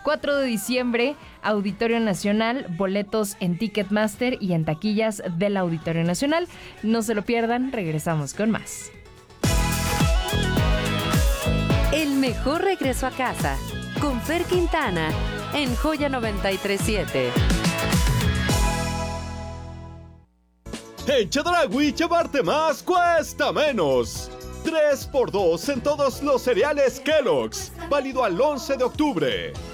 4 de diciembre, Auditorio Nacional, boletos en Ticketmaster y en taquillas del Auditorio Nacional. No se lo pierdan, regresamos con más. El mejor regreso a casa, con Fer Quintana, en Joya 93.7. En Chedraui, llevarte más cuesta menos. 3x2 en todos los cereales Kellogg's. Válido al 11 de octubre.